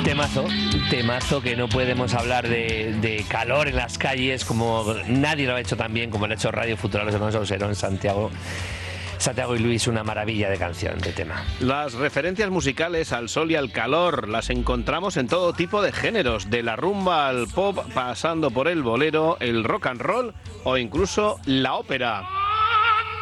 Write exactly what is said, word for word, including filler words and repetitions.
Temazo, temazo que no podemos hablar de, de calor en las calles como nadie lo ha hecho tan bien como lo ha hecho Radio Futura, los hermanos Auserón, Santiago. Santiago y Luis, una maravilla de canción, de tema. Las referencias musicales al sol y al calor las encontramos en todo tipo de géneros, de la rumba al pop, pasando por el bolero, el rock and roll o incluso la ópera.